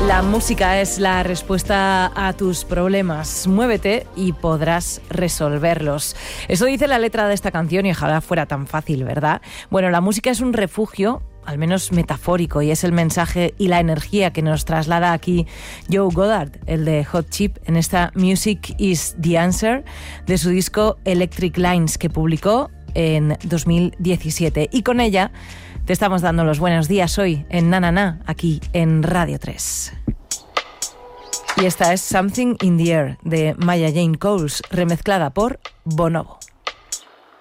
La música es la respuesta a tus problemas. Muévete y podrás resolverlos. Eso dice la letra de esta canción y ojalá fuera tan fácil, ¿verdad? Bueno, la música es un refugio, al menos metafórico, y es el mensaje y la energía que nos traslada aquí Joe Goddard, el de Hot Chip, en esta Music is the Answer de su disco Electric Lines, que publicó en 2017. Y con ella te estamos dando los buenos días hoy en Na Na Na, aquí en Radio 3. Y esta es Something in the Air de Maya Jane Coles, remezclada por Bonobo.